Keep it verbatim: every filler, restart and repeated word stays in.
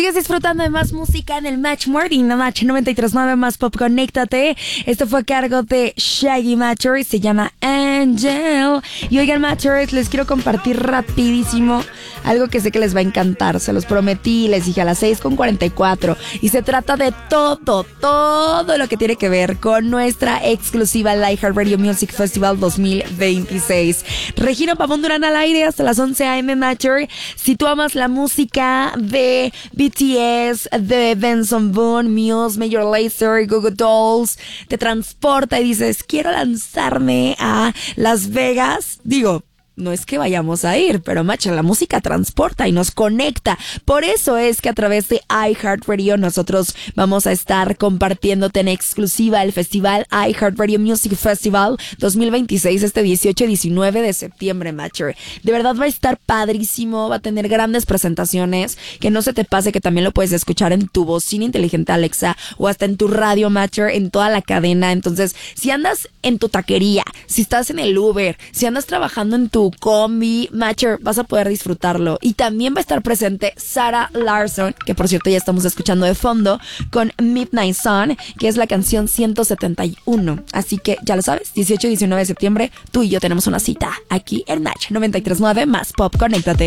Sigues disfrutando de más música en el Match Morning, la Match noventa y tres punto nueve más Pop. Conéctate. Esto fue a cargo de Shaggy Matcher y se llama Angel. Y oigan, Matchers, les quiero compartir rapidísimo algo que sé que les va a encantar. Se los prometí, les dije a las seis con cuarenta y cuatro. Y se trata de todo, todo lo que tiene que ver con nuestra exclusiva iHeartRadio Music Festival dos mil veintiséis. Regina Pavón Durán al aire hasta las once a eme, Matcher. Si tú amas la música de B T S, de Benson Boone, Muse, Major Lazer, Goo Goo Dolls, te transporta y dices, quiero lanzarme a Las Vegas, digo, no es que vayamos a ir, pero macho, la música transporta y nos conecta. Por eso es que a través de iHeartRadio nosotros vamos a estar compartiéndote en exclusiva el festival iHeartRadio Music Festival dos mil veintiséis este dieciocho y diecinueve de septiembre, Matcher. De verdad va a estar padrísimo, va a tener grandes presentaciones. Que no se te pase que también lo puedes escuchar en tu bocina inteligente Alexa o hasta en tu radio, Matcher, en toda la cadena. Entonces, si andas en tu taquería, si estás en el Uber, si andas trabajando en tu combi, Matcher, vas a poder disfrutarlo. Y también va a estar presente Sarah Larsson, que por cierto ya estamos escuchando de fondo, con Midnight Sun, que es la canción ciento setenta y uno. Así que ya lo sabes, dieciocho y diecinueve de septiembre, tú y yo tenemos una cita aquí en Match noventa y tres punto nueve más Pop. Conéctate.